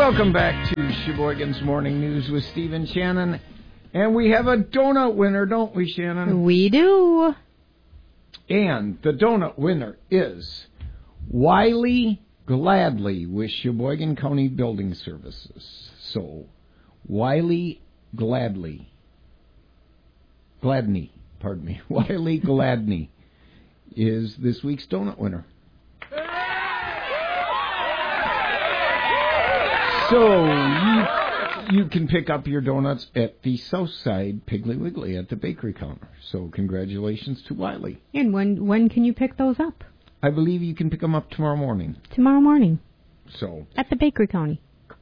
Welcome back to Sheboygan's Morning News with Steve and Shannon. And we have a donut winner, don't we, Shannon? We do. And the donut winner is Wiley Gladly with Sheboygan County Building Services. So, Wiley Gladney, Wiley Gladney is this week's donut winner. So, you can pick up your donuts at the Southside Piggly Wiggly at the bakery counter. So, congratulations to Wiley. And when can you pick those up? I believe you can pick them up tomorrow morning. Tomorrow morning. So, at the bakery counter.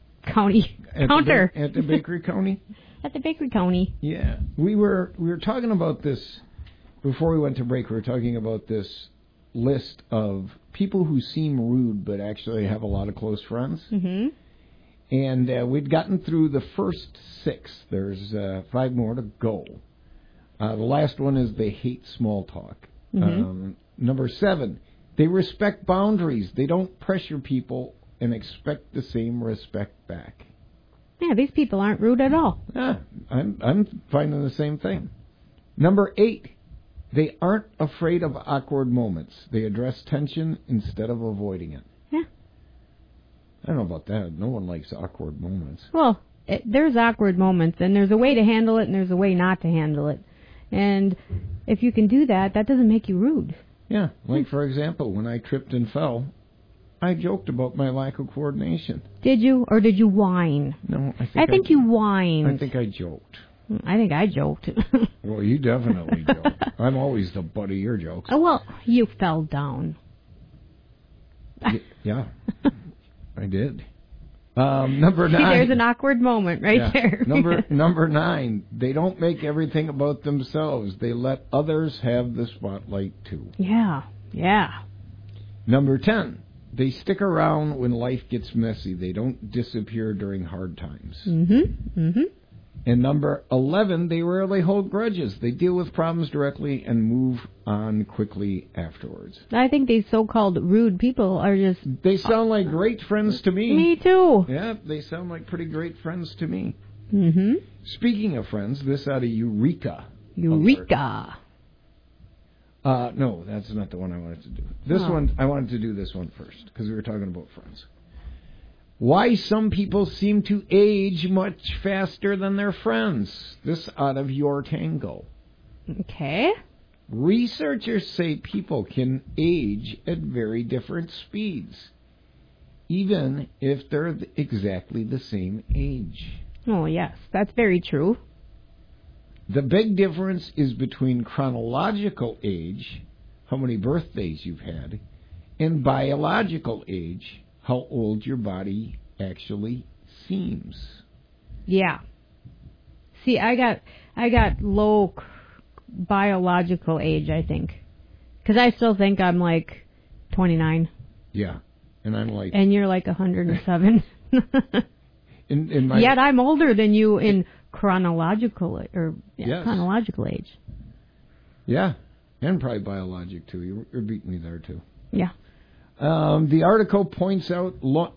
At the bakery county? At the bakery county. Yeah. We were talking about this before we went to break. We were talking about this list of people who seem rude but actually have a lot of close friends. Mm-hmm. And we'd gotten through the first 6. There's 5 more to go. The last one is they hate small talk. Mm-hmm. Number 7, they respect boundaries. They don't pressure people and expect the same respect back. Yeah, these people aren't rude at all. Yeah, I'm finding the same thing. Number 8, they aren't afraid of awkward moments. They address tension instead of avoiding it. Yeah. I don't know about that. No one likes awkward moments. Well, there's awkward moments, and there's a way to handle it, and there's a way not to handle it. And if you can do that, that doesn't make you rude. Yeah, like, for example, when I tripped and fell, I joked about my lack of coordination. Did you, or did you whine? No, I think you whined. I think I joked. I think I joked. Well, you definitely joked. I'm always the butt of your jokes. Oh, well, you fell down. Yeah. I did. Number 9. See, there's an awkward moment there. Number 9. They don't make everything about themselves. They let others have the spotlight too. Yeah. Number 10. They stick around when life gets messy. They don't disappear during hard times. Mm-hmm. And number 11, they rarely hold grudges. They deal with problems directly and move on quickly afterwards. I think these so-called rude people are just... They sound like great friends to me. Me too. Yeah, they sound like pretty great friends to me. Mm-hmm. Speaking of friends, this out of Eureka. Eureka. No, that's not the one I wanted to do. This one, I wanted to do this one first, because we were talking about friends. Why some people seem to age much faster than their friends. This out of Your Tango. Okay. Researchers say people can age at very different speeds, even if they're exactly the same age. Oh, yes, that's very true. The big difference is between chronological age, how many birthdays you've had, and biological age, how old your body actually seems. Yeah. See, I got low biological age, I think. Because I still think I'm like 29. Yeah. And I'm like... And you're like 107. in my, Yet I'm older than you in chronological yes. chronological age. Yeah. And probably biologic, too. You're beating me there, too. Yeah. The article points to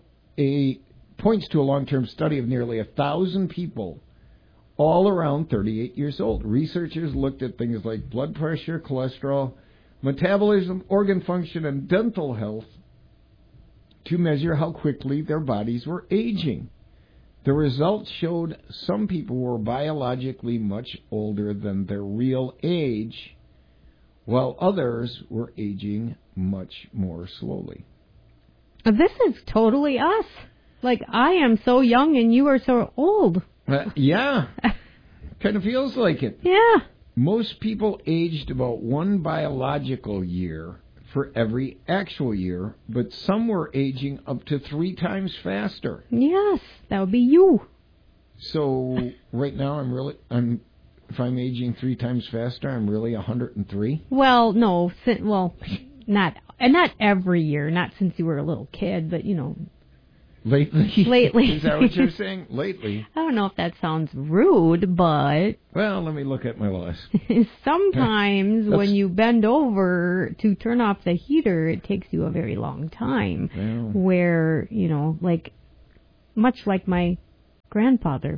a long-term study of nearly 1,000 people, all around 38 years old. Researchers looked at things like blood pressure, cholesterol, metabolism, organ function, and dental health to measure how quickly their bodies were aging. The results showed some people were biologically much older than their real age, while others were aging much more slowly. This is totally us. Like, I am so young and you are so old. Yeah. Kind of feels like it. Yeah. Most people aged about 1 biological year for every actual year, but some were aging up to 3 times faster. Yes, that would be you. So right now if I'm aging 3 times faster, I'm really 103. Well, no, not every year, not since you were a little kid, but Lately. Is that what you're saying? Lately. I don't know if that sounds rude, but... Well, let me look at my list. Sometimes when you bend over to turn off the heater, it takes you a very long time. Well. Where, much like my grandfather.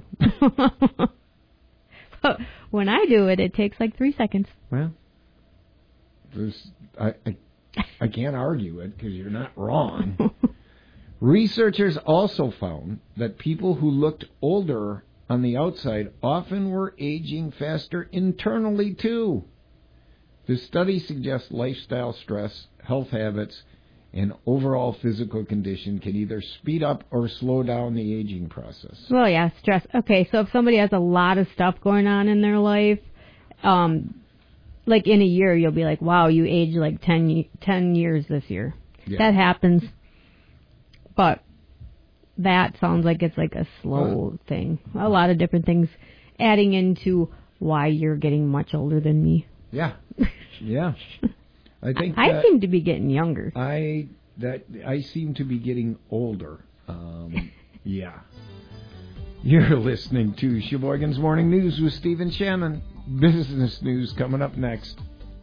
But when I do it, it takes like 3 seconds. Well, I can't argue it because you're not wrong. Researchers also found that people who looked older on the outside often were aging faster internally, too. The study suggests lifestyle stress, health habits, and overall physical condition can either speed up or slow down the aging process. Well, yeah, stress. Okay, so if somebody has a lot of stuff going on in their life, like in a year, you'll be like, wow, you aged like 10 years this year. Yeah. That happens. But that sounds like it's like a slow thing. A lot of different things adding into why you're getting much older than me. Yeah. Yeah. I think I seem to be getting younger. I seem to be getting older. Yeah. You're listening to Sheboygan's Morning News with Stephen Shannon. Business news coming up next.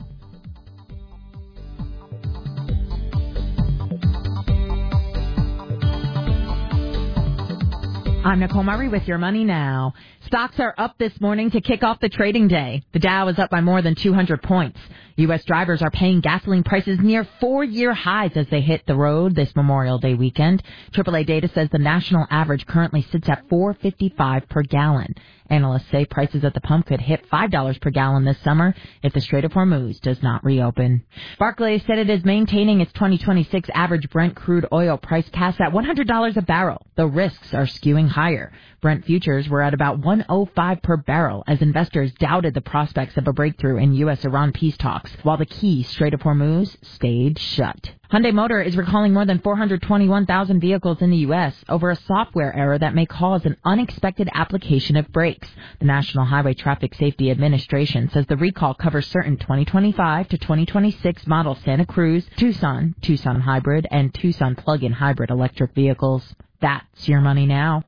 I'm Nicole Murray with Your Money Now. Stocks are up this morning to kick off the trading day. The Dow is up by more than 200 points. U.S. drivers are paying gasoline prices near 4-year highs as they hit the road this Memorial Day weekend. AAA data says the national average currently sits at $4.55 per gallon. Analysts say prices at the pump could hit $5 per gallon this summer if the Strait of Hormuz does not reopen. Barclays said it is maintaining its 2026 average Brent crude oil price cast at $100 a barrel. The risks are skewing higher. Brent futures were at about $105 per barrel as investors doubted the prospects of a breakthrough in U.S.-Iran peace talks, while the key Strait of Hormuz stayed shut. Hyundai Motor is recalling more than 421,000 vehicles in the U.S. over a software error that may cause an unexpected application of brakes. The National Highway Traffic Safety Administration says the recall covers certain 2025 to 2026 model Santa Cruz, Tucson, Tucson Hybrid, and Tucson plug-in hybrid electric vehicles. That's Your Money Now.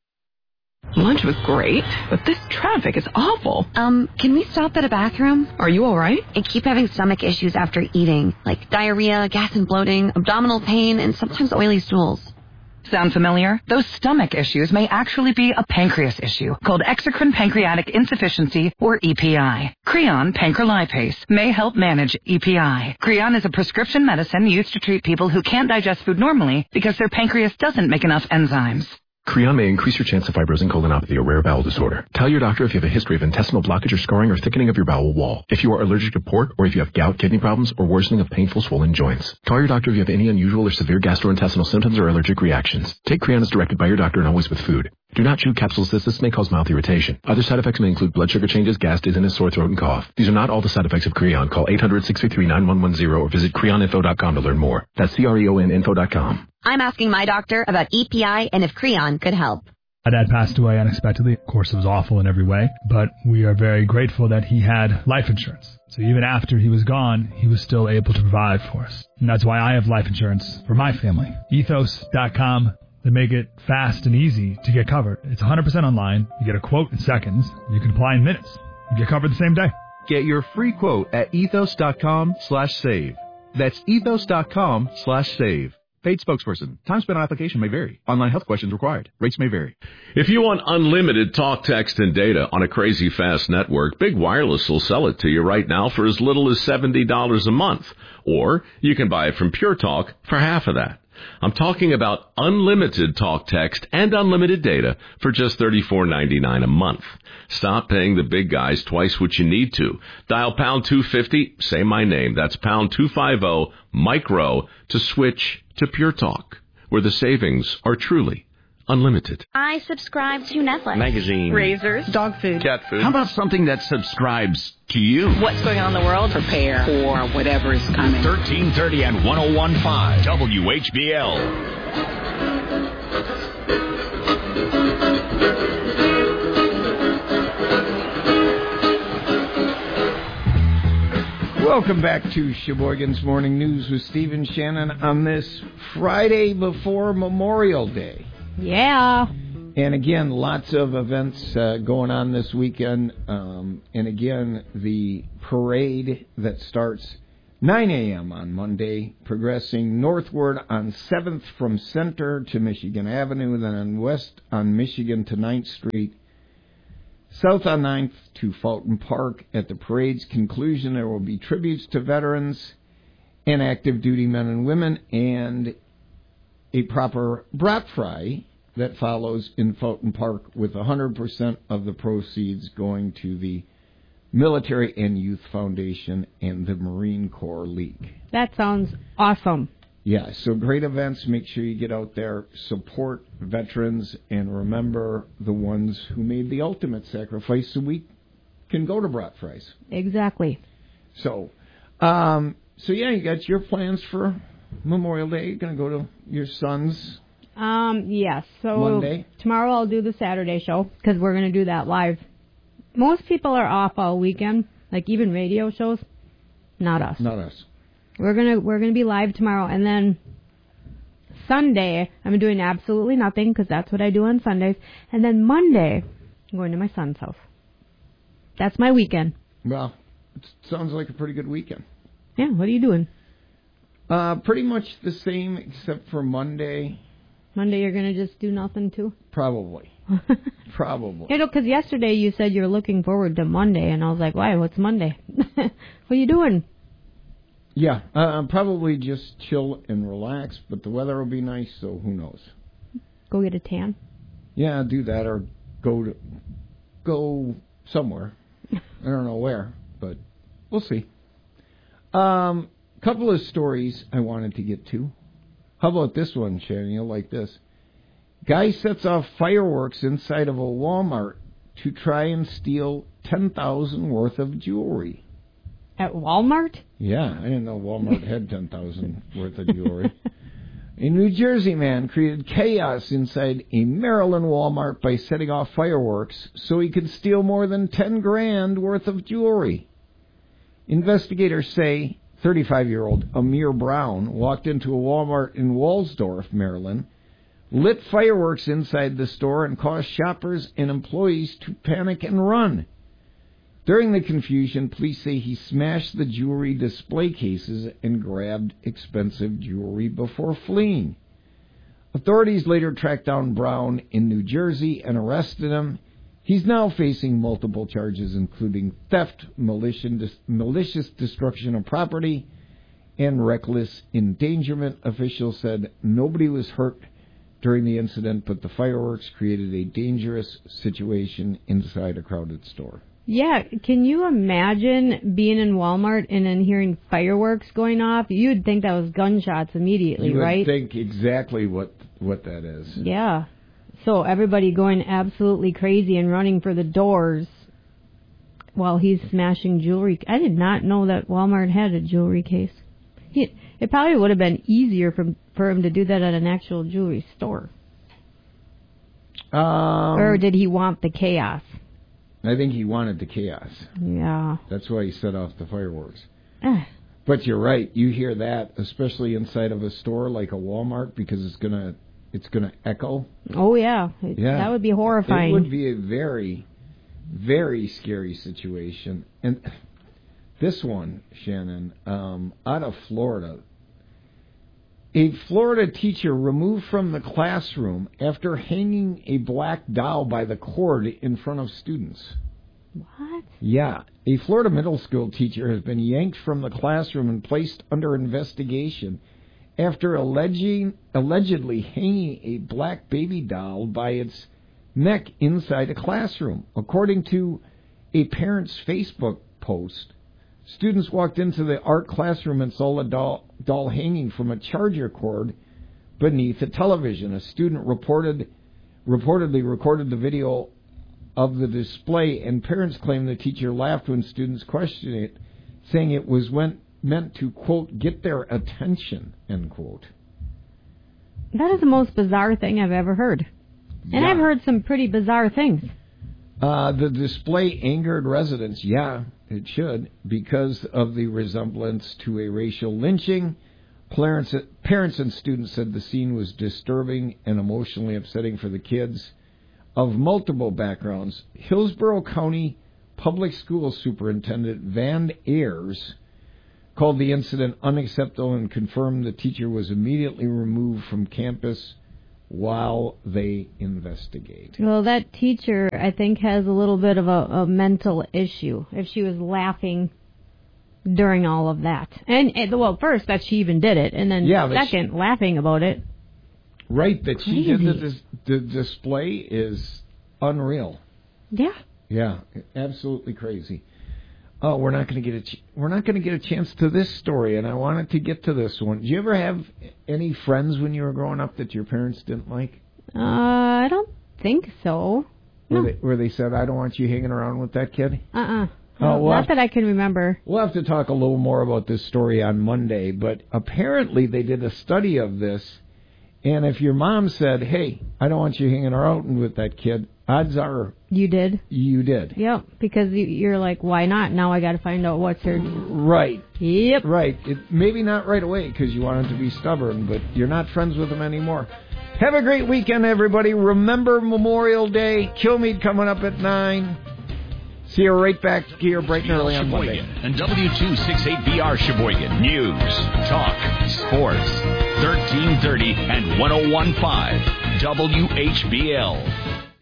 Lunch was great, but this traffic is awful. Can we stop at a bathroom? Are you all right? I keep having stomach issues after eating, like diarrhea, gas and bloating, abdominal pain, and sometimes oily stools. Sound familiar? Those stomach issues may actually be a pancreas issue called exocrine pancreatic insufficiency, or EPI. Creon pancrelipase may help manage EPI. Creon is a prescription medicine used to treat people who can't digest food normally because their pancreas doesn't make enough enzymes. Creon may increase your chance of fibrosing colonopathy, a rare bowel disorder. Tell your doctor if you have a history of intestinal blockage or scarring or thickening of your bowel wall. If you are allergic to pork, or if you have gout, kidney problems, or worsening of painful swollen joints. Call your doctor if you have any unusual or severe gastrointestinal symptoms or allergic reactions. Take Creon as directed by your doctor and always with food. Do not chew capsules as this may cause mouth irritation. Other side effects may include blood sugar changes, gas, dizziness, sore throat, and cough. These are not all the side effects of Creon. Call 800-633-9110 or visit creoninfo.com to learn more. That's CREONinfo.com. I'm asking my doctor about EPI and if Creon could help. My dad passed away unexpectedly. Of course, it was awful in every way, but we are very grateful that he had life insurance. So even after he was gone, he was still able to provide for us. And that's why I have life insurance for my family. Ethos.com. They make it fast and easy to get covered. It's 100% online. You get a quote in seconds. You can apply in minutes. You get covered the same day. Get your free quote at ethos.com/save. That's ethos.com/save. Paid spokesperson. Time spent on application may vary. Online health questions required. Rates may vary. If you want unlimited talk, text, and data on a crazy fast network, Big Wireless will sell it to you right now for as little as $70 a month. Or you can buy it from Pure Talk for half of that. I'm talking about unlimited talk, text, and unlimited data for just $34.99 a month. Stop paying the big guys twice what you need to. Dial pound 250, say my name. That's pound 250 micro to switch to Pure Talk, where the savings are truly unlimited. I subscribe to Netflix. Magazine. Razors. Dog food. Cat food. How about something that subscribes to you? What's going on in the world? Prepare for whatever is coming. 1330 and 101.5 WHBL. Welcome back to Sheboygan's Morning News with Stephen Shannon on this Friday before Memorial Day. Yeah. And again, lots of events going on this weekend. And again, the parade that starts 9 a.m. on Monday, progressing northward on 7th from Center to Michigan Avenue, then on west on Michigan to 9th Street, south on 9th to Fulton Park. At the parade's conclusion, there will be tributes to veterans and active duty men and women, and a proper brat fry that follows in Fulton Park, with 100% of the proceeds going to the Military and Youth Foundation and the Marine Corps League. That sounds awesome. Yeah, so great events. Make sure you get out there, support veterans, and remember the ones who made the ultimate sacrifice so we can go to brat fries. Exactly. So yeah, you got your plans for Memorial Day. You're going to go to your son's yes. So Monday. Tomorrow I'll do the Saturday show because we're going to do that live. Most people are off all weekend, like even radio shows. Not us. Not us. We're gonna be live tomorrow, and then Sunday I'm doing absolutely nothing because that's what I do on Sundays. And then Monday I'm going to my son's house. That's my weekend. Well, it sounds like a pretty good weekend. Yeah. What are you doing? Pretty much the same, except for Monday. Monday you're gonna just do nothing too? Probably. Probably. You know, because yesterday you said you're looking forward to Monday, and I was like, why? What's Monday? What are you doing? Yeah, probably just chill and relax, but the weather will be nice, so who knows? Go get a tan? Yeah, do that, or go somewhere. I don't know where, but we'll see. Couple of stories I wanted to get to. How about this one, Shannon? You'll like this. Guy sets off fireworks inside of a Walmart to try and steal $10,000 worth of jewelry. At Walmart? Yeah, I didn't know Walmart had $10,000 worth of jewelry. A New Jersey man created chaos inside a Maryland Walmart by setting off fireworks so he could steal more than $10,000 worth of jewelry. Investigators say 35-year-old Amir Brown walked into a Walmart in Waldorf, Maryland, lit fireworks inside the store, and caused shoppers and employees to panic and run. During the confusion, police say he smashed the jewelry display cases and grabbed expensive jewelry before fleeing. Authorities later tracked down Brown in New Jersey and arrested him. He's now facing multiple charges, including theft, malicious destruction of property, and reckless endangerment. Officials said nobody was hurt during the incident, but the fireworks created a dangerous situation inside a crowded store. Yeah, can you imagine being in Walmart and then hearing fireworks going off? You'd think that was gunshots immediately, right? You would think exactly what that is. Yeah. So everybody going absolutely crazy and running for the doors while he's smashing jewelry. I did not know that Walmart had a jewelry case. It probably would have been easier for him to do that at an actual jewelry store. Or did he want the chaos? I think he wanted the chaos. Yeah. That's why he set off the fireworks. But you're right. You hear that, especially inside of a store like a Walmart, because it's gonna echo. Oh yeah. That would be horrifying. It would be a very, very scary situation. And this one, Shannon, out of Florida. A Florida teacher removed from the classroom after hanging a black doll by the cord in front of students. What? Yeah. A Florida middle school teacher has been yanked from the classroom and placed under investigation after allegedly hanging a black baby doll by its neck inside a classroom. According to a parent's Facebook post, students walked into the art classroom and saw a doll hanging from a charger cord beneath a television. A student reportedly recorded the video of the display, and parents claim the teacher laughed when students questioned it, saying it was meant to, quote, get their attention, end quote. That is the most bizarre thing I've ever heard. And I've heard some pretty bizarre things. The display angered residents. Yeah, it should, because of the resemblance to a racial lynching. Parents and students said the scene was disturbing and emotionally upsetting for the kids of multiple backgrounds. Hillsborough County Public Schools Superintendent Van Ayers called the incident unacceptable and confirmed the teacher was immediately removed from campus while they investigate. Well, that teacher, I think, has a little bit of a mental issue if she was laughing during all of that. And well, first, that she even did it, and then second, laughing about it. Right, that she did the display is unreal. Yeah. Yeah, absolutely crazy. Oh, we're not going to get a chance to this story, and I wanted to get to this one. Did you ever have any friends when you were growing up that your parents didn't like? I don't think so. No. Where they said, I don't want you hanging around with that kid? Oh, not that I can remember. We'll have to talk a little more about this story on Monday, but apparently they did a study of this, and if your mom said, hey, I don't want you hanging around with that kid, odds are... You did? You did. Yep, because you're like, why not? Now I got to find out what's her... Right. Yep. Right. Maybe not right away because you want him to be stubborn, but you're not friends with him anymore. Have a great weekend, everybody. Remember Memorial Day. Kilmeade coming up at 9. See you right back here bright and early on Monday. And W268BR Sheboygan. News, talk, sports. 1330 and 101.5 WHBL.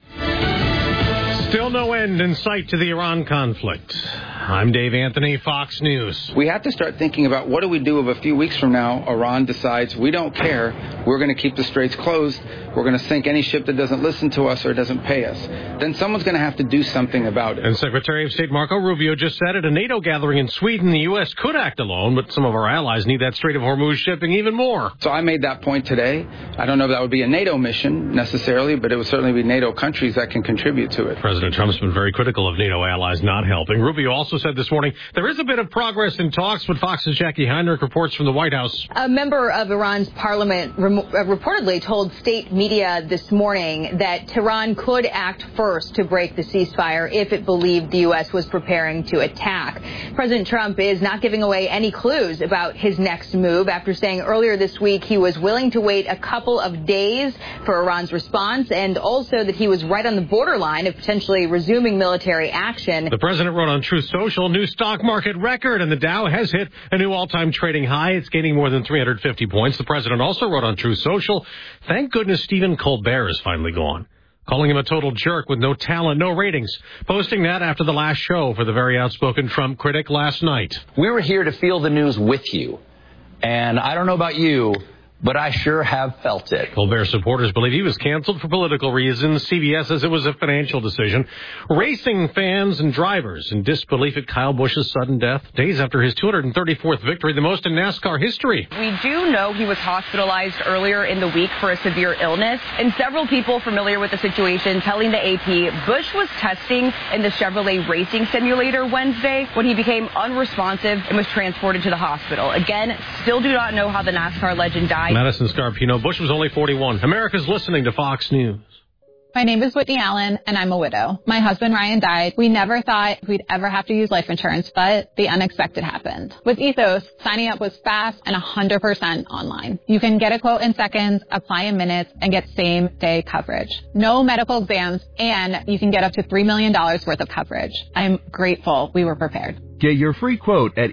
Still no end in sight to the Iran conflict. I'm Dave Anthony, Fox News. We have to start thinking about what do we do if a few weeks from now Iran decides we don't care, we're going to keep the straits closed, we're going to sink any ship that doesn't listen to us or doesn't pay us. Then someone's going to have to do something about it. And Secretary of State Marco Rubio just said at a NATO gathering in Sweden the U.S. could act alone, but some of our allies need that Strait of Hormuz shipping even more. So I made that point today. I don't know if that would be a NATO mission necessarily, but it would certainly be NATO countries that can contribute to it. President Trump's been very critical of NATO allies not helping. Rubio also said this morning there is a bit of progress in talks, but Fox's Jackie Heinrich reports from the White House. A member of Iran's parliament reportedly told state media this morning that Tehran could act first to break the ceasefire if it believed the U.S. was preparing to attack. President Trump is not giving away any clues about his next move after saying earlier this week he was willing to wait a couple of days for Iran's response and also that he was right on the borderline of potentially resuming military action. The president wrote on Truth Social, new stock market record, and the Dow has hit a new all-time trading high. It's gaining more than 350 points. The president also wrote on Truth Social, thank goodness Stephen Colbert is finally gone, calling him a total jerk with no talent, no ratings, posting that after the last show for the very outspoken Trump critic last night. We were here to feel the news with you, and I don't know about you, but I sure have felt it. Colbert supporters believe he was canceled for political reasons. CBS says it was a financial decision. Racing fans and drivers in disbelief at Kyle Busch's sudden death, days after his 234th victory, the most in NASCAR history. We do know he was hospitalized earlier in the week for a severe illness, and several people familiar with the situation telling the AP Busch was testing in the Chevrolet racing simulator Wednesday when he became unresponsive and was transported to the hospital. Again, still do not know how the NASCAR legend died. Madison Scarpino. Busch was only 41. America's listening to Fox News. My name is Whitney Allen, and I'm a widow. My husband, Ryan, died. We never thought we'd ever have to use life insurance, but the unexpected happened. With Ethos, signing up was fast and 100% online. You can get a quote in seconds, apply in minutes, and get same-day coverage. No medical exams, and you can get up to $3 million worth of coverage. I'm grateful we were prepared. Get your free quote at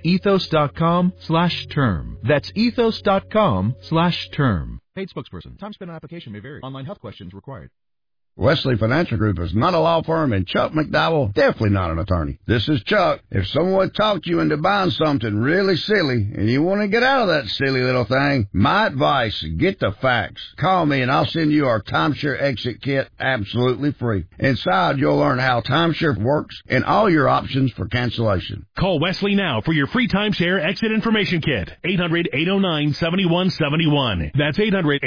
ethos.com/term. That's ethos.com/term. Paid spokesperson. Time spent on application may vary. Online health questions required. Wesley Financial Group is not a law firm, and Chuck McDowell definitely not an attorney. This is Chuck. If someone talked you into buying something really silly and you want to get out of that silly little thing, my advice, get the facts. Call me and I'll send you our timeshare exit kit absolutely free. Inside, you'll learn how timeshare works and all your options for cancellation. Call Wesley now for your free timeshare exit information kit. 800-809-7171. That's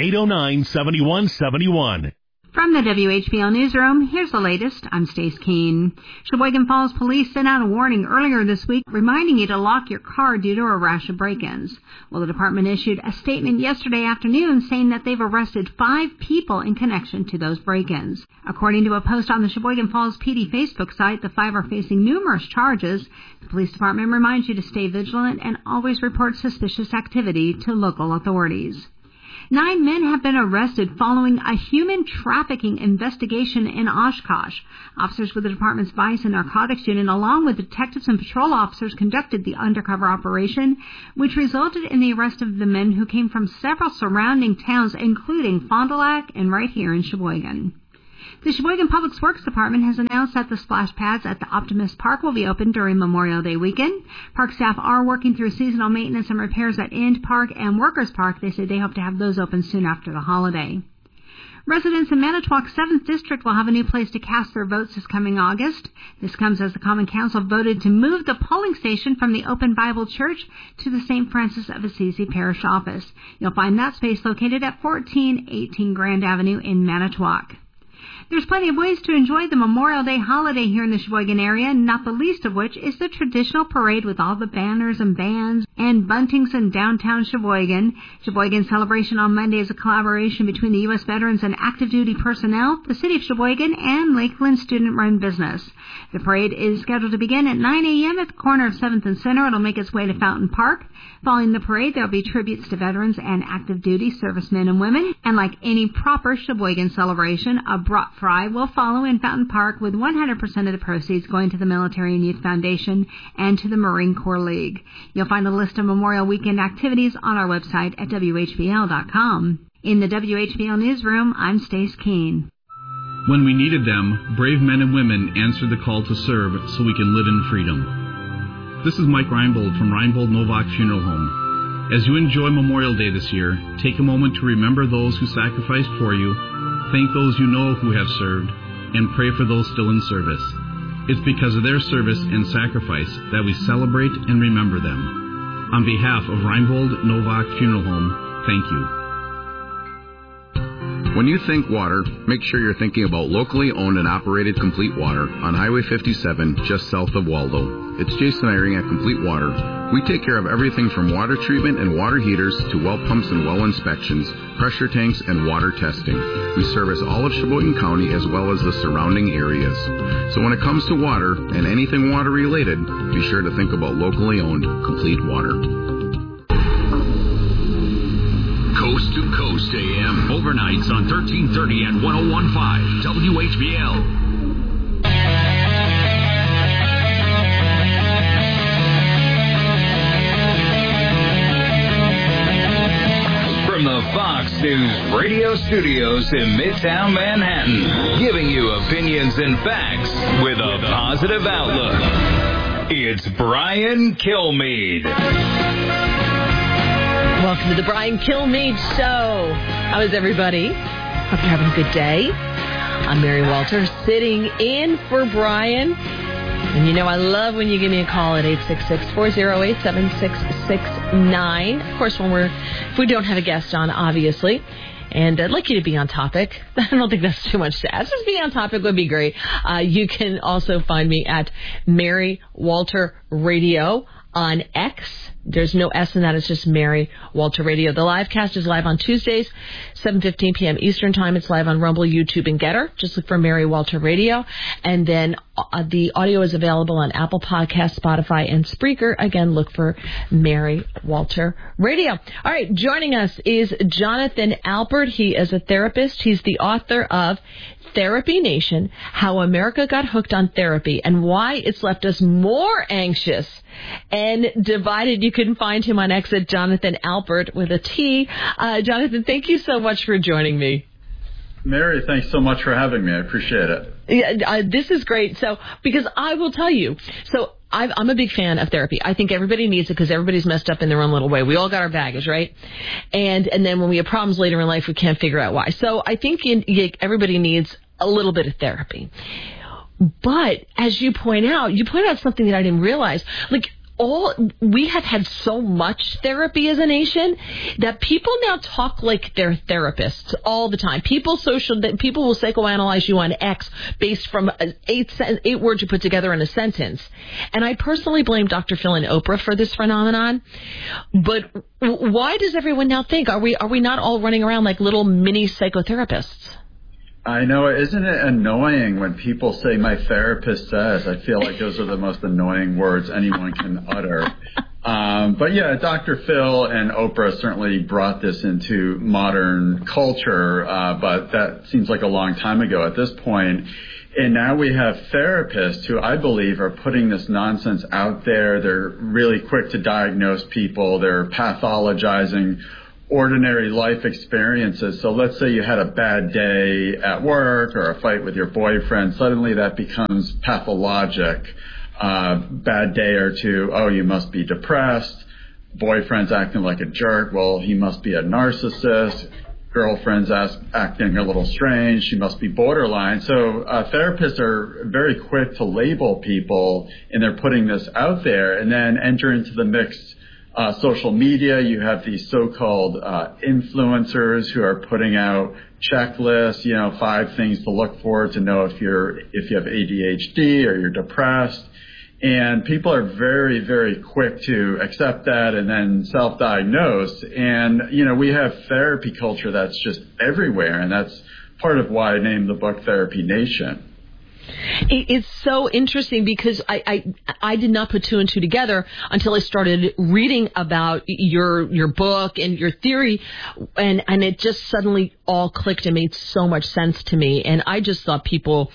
800-809-7171. From the WHBL Newsroom, here's the latest. I'm Stace Keene. Sheboygan Falls Police sent out a warning earlier this week reminding you to lock your car due to a rash of break-ins. Well, the department issued a statement yesterday afternoon saying that they've arrested 5 people in connection to those break-ins. According to a post on the Sheboygan Falls PD Facebook site, the 5 are facing numerous charges. The police department reminds you to stay vigilant and always report suspicious activity to local authorities. 9 men have been arrested following a human trafficking investigation in Oshkosh. Officers with the department's Vice and Narcotics Unit, along with detectives and patrol officers, conducted the undercover operation, which resulted in the arrest of the men who came from several surrounding towns, including Fond du Lac and right here in Sheboygan. The Sheboygan Public Works Department has announced that the splash pads at the Optimist Park will be open during Memorial Day weekend. Park staff are working through seasonal maintenance and repairs at End Park and Workers Park. They say they hope to have those open soon after the holiday. Residents in Manitowoc's 7th District will have a new place to cast their votes this coming August. This comes as the Common Council voted to move the polling station from the Open Bible Church to the St. Francis of Assisi Parish Office. You'll find that space located at 1418 Grand Avenue in Manitowoc. There's plenty of ways to enjoy the Memorial Day holiday here in the Sheboygan area, not the least of which is the traditional parade with all the banners and bands and buntings in downtown Sheboygan. Sheboygan Celebration on Monday is a collaboration between the U.S. veterans and active duty personnel, the City of Sheboygan, and Lakeland student-run business. The parade is scheduled to begin at 9 a.m. at the corner of 7th and Center. It'll make its way to Fountain Park. Following the parade, there will be tributes to veterans and active duty servicemen and women. And like any proper Sheboygan celebration, a brat fry will follow in Fountain Park with 100% of the proceeds going to the Military and Youth Foundation and to the Marine Corps League. You'll find a list of Memorial Weekend activities on our website at WHBL.com. In the WHBL Newsroom, I'm Stace Keene. When we needed them, brave men and women answered the call to serve so we can live in freedom. This is Mike Reinbold from Reinbold Novak Funeral Home. As you enjoy Memorial Day this year, take a moment to remember those who sacrificed for you, thank those you know who have served, and pray for those still in service. It's because of their service and sacrifice that we celebrate and remember them. On behalf of Reinbold Novak Funeral Home, thank you. When you think water, make sure you're thinking about locally owned and operated Complete Water on Highway 57, just south of Waldo. It's Jason Eyring at Complete Water. We take care of everything from water treatment and water heaters to well pumps and well inspections, pressure tanks, and water testing. We service all of Sheboygan County as well as the surrounding areas. So when it comes to water and anything water related, be sure to think about locally owned Complete Water. Coast to Coast AM. Overnights on 1330 and 101.5 WHBL. From the Fox News radio studios in Midtown Manhattan, giving you opinions and facts with a positive outlook. It's Brian Kilmeade. Welcome to the Brian Kilmeade Show. How is everybody? Hope you're having a good day. I'm Mary Walter, sitting in for Brian. And you know I love when you give me a call at 866-408-7669. Of course, if we don't have a guest on, obviously. And I'd like you to be on topic. I don't think that's too much to ask. Just be on topic would be great. You can also find me at Mary Walter Radio on X. There's no S in that. It's just Mary Walter Radio. The live cast is live on Tuesdays, 7:15 p.m. Eastern Time. It's live on Rumble, YouTube, and Getter. Just look for Mary Walter Radio. And then the audio is available on Apple Podcasts, Spotify, and Spreaker. Again, look for Mary Walter Radio. All right, joining us is Jonathan Alpert. He is a therapist. He's the author of Therapy Nation, How America Got Hooked on Therapy and Why It's Left Us More Anxious and Divided. You can find him on X at Jonathan Alpert with a T. Jonathan, thank you so much for joining me. Mary, thanks so much for having me. I appreciate it. Yeah, this is great. So, because I will tell you, I'm a big fan of therapy. I think everybody needs it because everybody's messed up in their own little way. We all got our baggage, right? And then when we have problems later in life, we can't figure out why. So I think everybody needs a little bit of therapy. But as you point out something that I didn't realize. We have had so much therapy as a nation that people now talk like they're therapists all the time. People will psychoanalyze you on X based from 8 words you put together in a sentence. And I personally blame Dr. Phil and Oprah for this phenomenon. But why does everyone now think, are we not all running around like little mini psychotherapists? I know. Isn't it annoying when people say my therapist says? I feel like those are the most annoying words anyone can utter. But yeah, Dr. Phil and Oprah certainly brought this into modern culture, but that seems like a long time ago at this point. And now we have therapists who I believe are putting this nonsense out there. They're really quick to diagnose people. They're pathologizing ordinary life experiences. So let's say you had a bad day at work or a fight with your boyfriend. Suddenly that becomes pathologic. Bad day or two, oh, you must be depressed. Boyfriend's acting like a jerk. Well, he must be a narcissist. Girlfriend's acting a little strange. She must be borderline. So therapists are very quick to label people, and they're putting this out there. And then enter into the mix social media. You have these so-called influencers who are putting out checklists, 5 things to look for to know if you have ADHD or you're depressed. And people are very, very quick to accept that and then self-diagnose. And, we have therapy culture that's just everywhere. And that's part of why I named the book Therapy Nation. It's so interesting because I did not put 2 and 2 together until I started reading about your book and your theory, and it just suddenly all clicked and made so much sense to me. And I just thought people,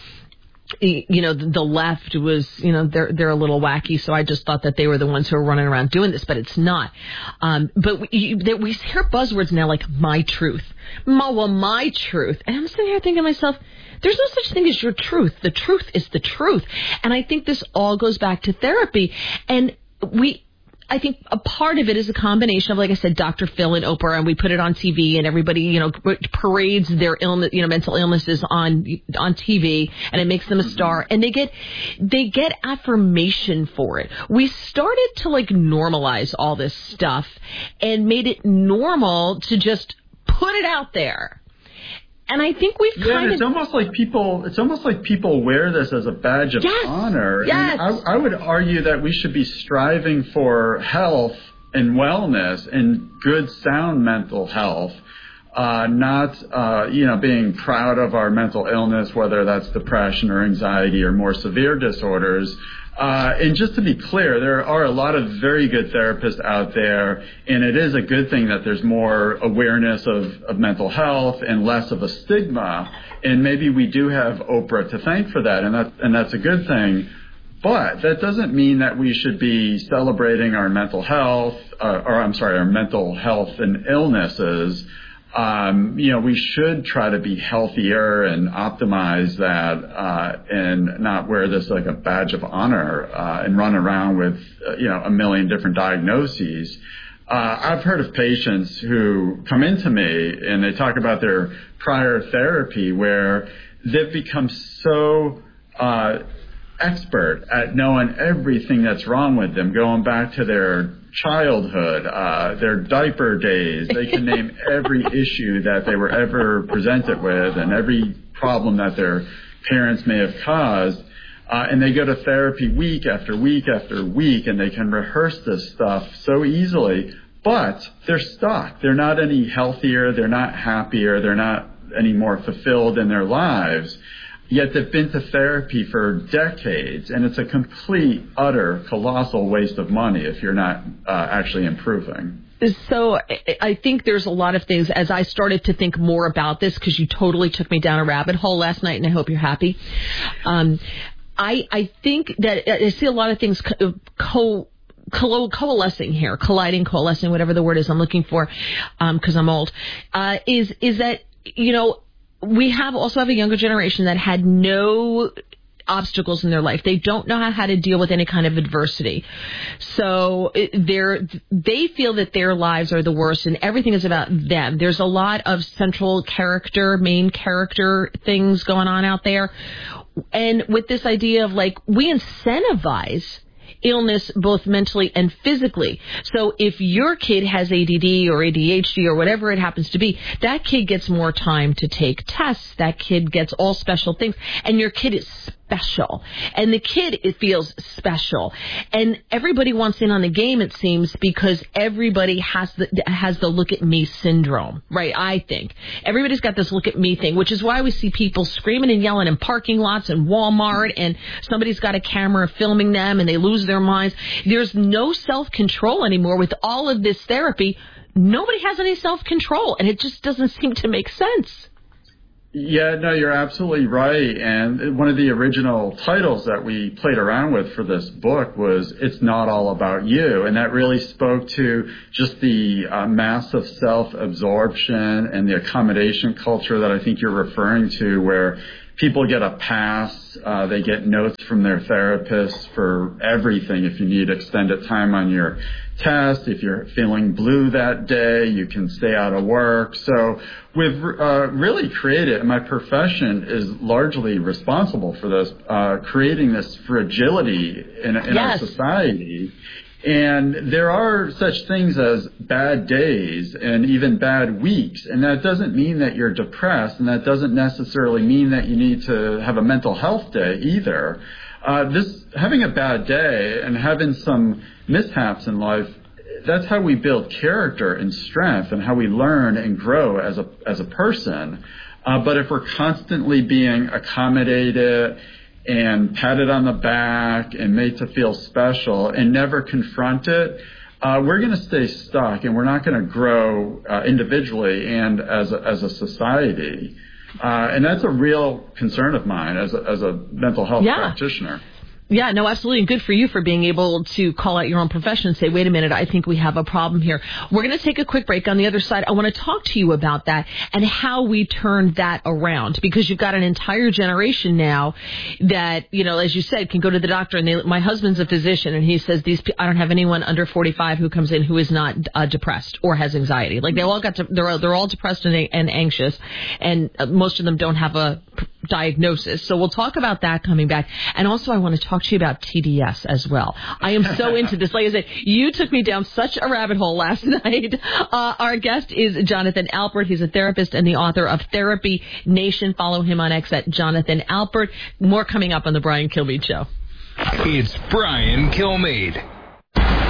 the left was, they're a little wacky, so I just thought that they were the ones who were running around doing this, but it's not. But we hear buzzwords now like my truth. My truth. And I'm sitting here thinking to myself, there's no such thing as your truth. The truth is the truth. And I think this all goes back to therapy. And I think a part of it is a combination of, like I said, Dr. Phil and Oprah, and we put it on TV, and everybody, parades their illness, mental illnesses on TV, and it makes them a star, and they get affirmation for it. We started to normalize all this stuff and made it normal to just put it out there. And I think we've it's almost like people wear this as a badge of honor. Yes. And I would argue that we should be striving for health and wellness and good, sound mental health, not being proud of our mental illness, whether that's depression or anxiety or more severe disorders. And just to be clear, there are a lot of very good therapists out there, and it is a good thing that there's more awareness of mental health and less of a stigma. And maybe we do have Oprah to thank for that, and that's a good thing. But that doesn't mean that we should be celebrating our mental health, our mental health and illnesses. We should try to be healthier and optimize that, and not wear this like a badge of honor, and run around with, a million different diagnoses. I've heard of patients who come into me and they talk about their prior therapy where they've become so, expert at knowing everything that's wrong with them, going back to their childhood, their diaper days. They can name every issue that they were ever presented with and every problem that their parents may have caused. And they go to therapy week after week after week, and they can rehearse this stuff so easily, but they're stuck. They're not any healthier. They're not happier. They're not any more fulfilled in their lives. Yet they've been to therapy for decades, and it's a complete, utter, colossal waste of money if you're not actually improving. So I think there's a lot of things, as I started to think more about this, because you totally took me down a rabbit hole last night, and I hope you're happy. I think that I see a lot of things coalescing here, coalescing, whatever the word is I'm looking for, because I'm old, is that, we also have a younger generation that had no obstacles in their life. They don't know how to deal with any kind of adversity. So they feel that their lives are the worst and everything is about them. There's a lot of main character things going on out there. And with this idea of we incentivize illness both mentally and physically. So if your kid has ADD or ADHD or whatever it happens to be, that kid gets more time to take tests. That kid gets all special things. And your kid is special. And the kid, it feels special. And everybody wants in on the game, it seems, because everybody has the look at me syndrome, right? I think. Everybody's got this look at me thing, which is why we see people screaming and yelling in parking lots and Walmart, and somebody's got a camera filming them and they lose their minds. There's no self-control anymore with all of this therapy. Nobody has any self-control, and it just doesn't seem to make sense. Yeah, no, you're absolutely right. And one of the original titles that we played around with for this book was It's Not All About You. And that really spoke to just the massive self-absorption and the accommodation culture that I think you're referring to, where people get a pass, they get notes from their therapists for everything. If you need extended time on your test, if you're feeling blue that day, you can stay out of work. So we've really created, and my profession is largely responsible for this, creating this fragility in our society. And there are such things as bad days and even bad weeks. And that doesn't mean that you're depressed, and that doesn't necessarily mean that you need to have a mental health day either. Having a bad day and having some mishaps in life, that's how we build character and strength and how we learn and grow as a person. But if we're constantly being accommodated and patted on the back and made to feel special and never confront it, we're going to stay stuck, and we're not going to grow individually and as a society. And that's a real concern of mine as a mental health practitioner. Yeah, no, absolutely. And good for you for being able to call out your own profession and say, wait a minute, I think we have a problem here. We're going to take a quick break. On the other side, I want to talk to you about that and how we turn that around, because you've got an entire generation now that, you know, as you said, can go to the doctor. And my husband's a physician, and he says, I don't have anyone under 45 who comes in who is not depressed or has anxiety. Like, they're all depressed and anxious, and most of them don't have a diagnosis. So we'll talk about that coming back. And also I want to talk to you about TDS as well. I am so into this. Like I said, you took me down such a rabbit hole last night. Our guest is Jonathan Alpert. He's a therapist and the author of Therapy Nation. Follow him on X at Jonathan Alpert. More coming up on the Brian Kilmeade Show. It's Brian Kilmeade.